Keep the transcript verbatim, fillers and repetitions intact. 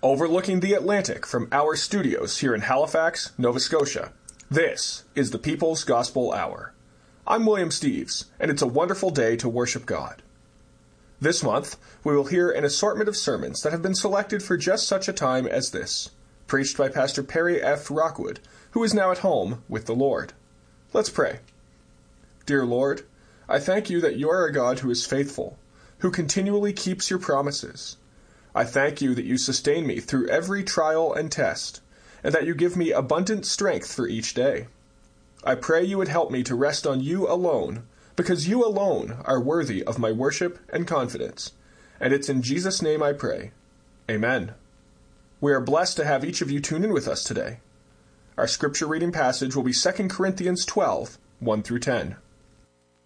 Overlooking the Atlantic from our studios here in Halifax, Nova Scotia, this is the People's Gospel Hour. I'm William Steves, and it's a wonderful day to worship God. This month, we will hear an assortment of sermons that have been selected for just such a time as this, preached by Pastor Perry F. Rockwood, who is now at home with the Lord. Let's pray. Dear Lord, I thank you that you are a God who is faithful, who continually keeps your promises. I thank you that you sustain me through every trial and test, and that you give me abundant strength for each day. I pray you would help me to rest on you alone, because you alone are worthy of my worship and confidence. And it's in Jesus' name I pray. Amen. We are blessed to have each of you tune in with us today. Our scripture reading passage will be Second Corinthians twelve, one through ten.